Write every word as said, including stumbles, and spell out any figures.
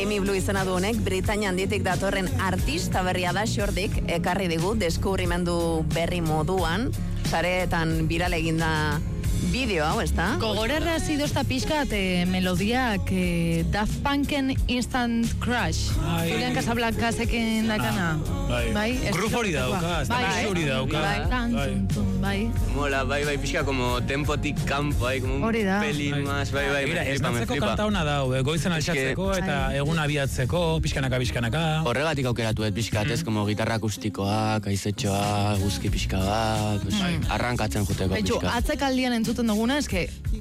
Amy Blue izena du honek, Britainia handitik datorren artista berria da Xordik, ekarri digu deskubrimendu berri moduan, sareetan viral eginda bideo hau, ezta? Gogorerra zido esta pixkat eh, melodiak eh, Daft Punken Instant Crush. Julian Casablanca seken dakana. Bai. Bai. Groove hori dauka, ez da hori dauka. Bai. Mola, bai, bai, pixka como tempotik kampo, bai, como un pelin más, bai, bai. Mira, esnatzeko kanta hona da, goizen altxatzeko eta egun abiatzeko, pixkanaka, pixkanaka. Horregatik aukeratu, et pixkat, ez, como gitarra akustikoak, aizetxoa, guzki pixka bat, arrankatzen juteko pixka. Atzekaldian entzuten duguna, eske